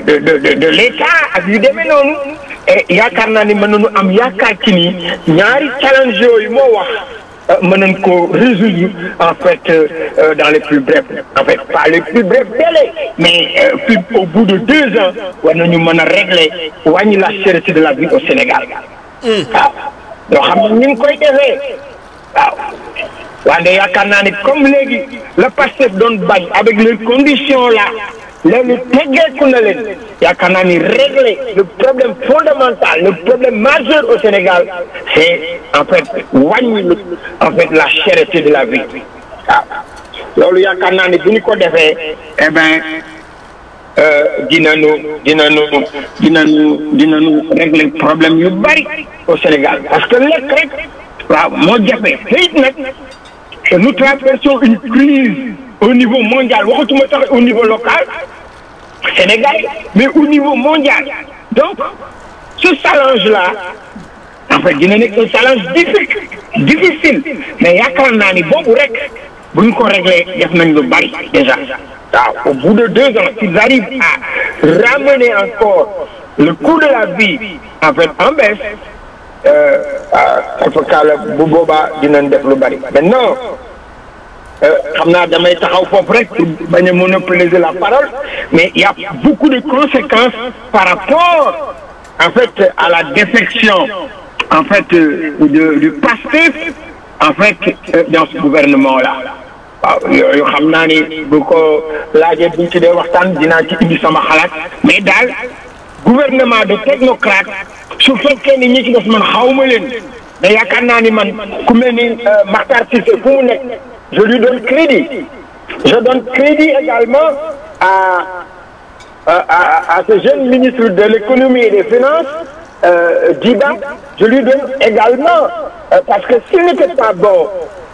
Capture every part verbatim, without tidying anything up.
de de de de l'État ak yu demee noonu et yaakaar naa ni mën nañu am yaakaar ci ni ñaari challenge yooyu moo wax mën nañ ko résoudre en fait euh, dans les plus brefs en fait pas les plus brefs délais mais euh, plus au bout de deux ans war nañu mën a régler wàññi la cherté de la vie au Sénégal waaw yoo xam ne ni ñu koy defee waaw wante yaakaar naa ni comme léegi la Pastef doon bañ avec les conditions là léegi teggeeku na leen yaakaar naa ni régler le problème fondamental le problème majeur au Sénégal c'est en fait wàññi en fait la cherté de la vie waaw loolu yaakaar naa ni bu ñu ko defee eh ben dinañu dinañu dinañu dinañu régler problème yu bari au Sénégal parce que lekk rek waaw moo jafe xëyit nag nous traversons une crise au niveau mondial waxatuma sax au niveau local Sénégal mais au niveau mondial donc ce challenge-là en fait dina nekk un challenge difficile difficile mais yaakaar naa ni boobu rek bu ñu ko régler def nañ lu bari déjà waaw au bout de deux ans s'ils arrivent à ramener encore le coût de la vie en fait en baisse en tout cas la bu boobaa dinañ def lu bari maintenant xam naa damay taxaw foofu rek pour bañ a monopoliser la parole mais il y a beaucoup de conséquences par rapport en fait à la défection en fait de du Pastef en fait dans ce gouvernement-là waaw yooyu xam naa ni bu ko laajee buñ ci dee waxtaan dinaa ci indi sama xalaat mais daal gouvernement de technocrate su fekkee ni ñi ci def man xawma leen mais yaakaar naa ni man ku mel ni Makhtar Cissé fu mu nekk je lui donne crédit je donne crédit également à à à, à ce jeune ministre de l'économie et des finances euh, Djiba je lui donne également euh, parce que s'il n'était pas bon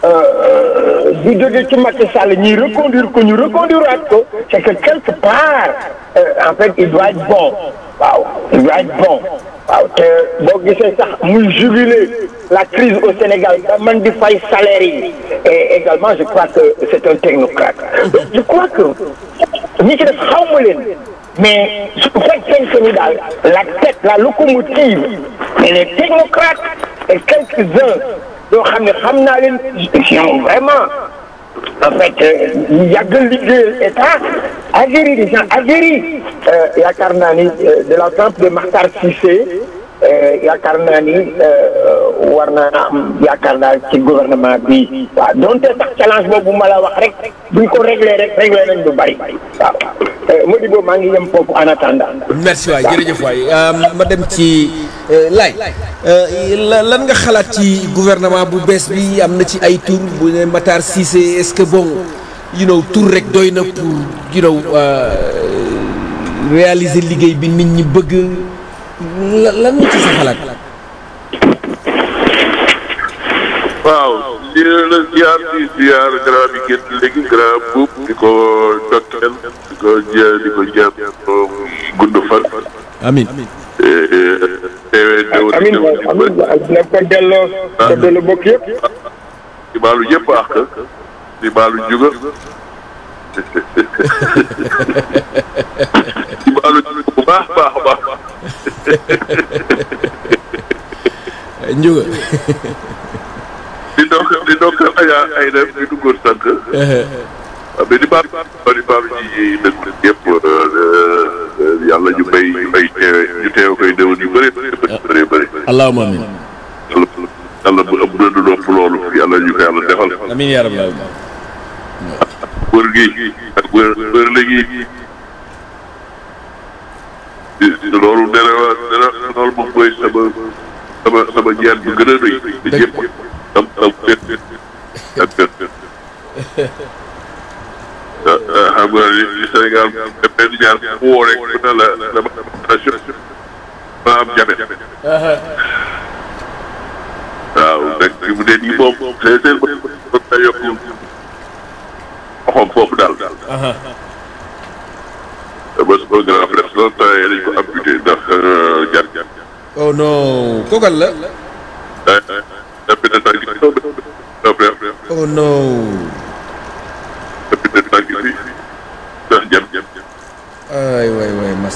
du jóge ci Macky Sall ñuy reconduire ko ñu reconduire ko c'est que quelque part euh, en fait il doit être bon waaw il doit être bon waaw te boo gisee sax muy juguler la crise au Sénégal ba man di fay salaire yi et également je crois que c'est un technocrate donc je crois que ñi ci def xawma leen mais su fekkee que ni daal la tête la locomotive et les technocrates et quelques-uns yoo xam ne xam naa leen qui ont vraiment en fait ñu yàgg liggéeyal état aguerri des gens aguerris yaakaar naa ni de la trempe de Makhtar Cissé yaakaar naa ni war naa am yaakaar naa ci gouvernement bi waaw donte sax challenge boobu ma la wax rek buñ ko réglé rek réglé nañ lu bari waaw Modibo maa ngi yem foofu en attendant. merci waay jërëjëf waay ma dem ci Laye lan nga xalaat ci gouvernement bu bees bi am na ci ay tur bu ne Makhtar Cissé est-ce que bon you know tur rek doy na pour you know réaliser liggéey bi nit ñi bëgg lan nga ci sa xalaat. waaw di la ziar di ziar grand bi génn léegi grand buub di ko dokkeel di ko jë di ko jëm gudd fan. amiin. teewee déwén amiin amiin dina ko delloo ko delloo bokk yëpp. di baalu yëpp àq di baalu juga di baalu bu baax baax baax. Ndiouga. di ndokk di ndokk Adja ay dem di duggoon sànq. mais di baal di baal ñi dëkk yëpp yàlla ñu bay ñu bay teewe ñu teew koy déwén yu bëri bëri bëri bëri. allahumma amiin. yàlla bu ëpp na du nopp loolu yàlla ñu ko yàlla defal. amiin yaa rabbal aalamiin. wër gi ak wër wër léegi loolu nee na nee na loolu moom mooy sama sama sama ñaan bu gën a rëy. dëgg yëpp am am benn ak benn. xam nga li Sénégal benn ñaar fu woo rek mën na la la ma am jafe. waaw nag bu dee nii moom c'est c'est bon na yokk xoom foofu daal. parce que grand frère loolu temps yii dañ ko amputé ndax jar jar. oh non kooku la. ah ah oh non. ndax jar jar. ay waay waay